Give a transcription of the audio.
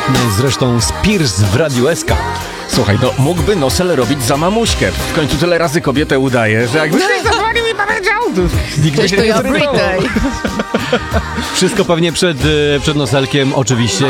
Zresztą Spears w Radiu SK. Słuchaj, no mógłby Nosel robić za mamuśkę. W końcu tyle razy kobietę udaje, że jakby ktoś zadzwonił i powiedział, to nikt by Cześć, się to nie ja zorientował. Britney. Wszystko pewnie przed Noselkiem, oczywiście.